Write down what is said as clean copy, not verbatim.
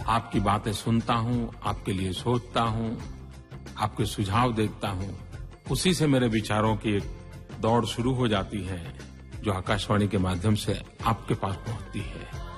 आपकी बातें सुनता हूँ, आपके लिए सोचता हूँ, आपके सुझाव देखता हूँ, उसी से मेरे विचारों की एक दौड़ शुरू हो जाती है, जो आकाशवाणी के माध्यम से आपके पास पहुंचती है।